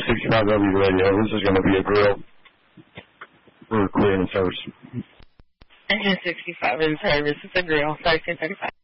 65W radio. This is going to be a grill. We're clearing service. Engine 65 in service. It's a grill. 1335.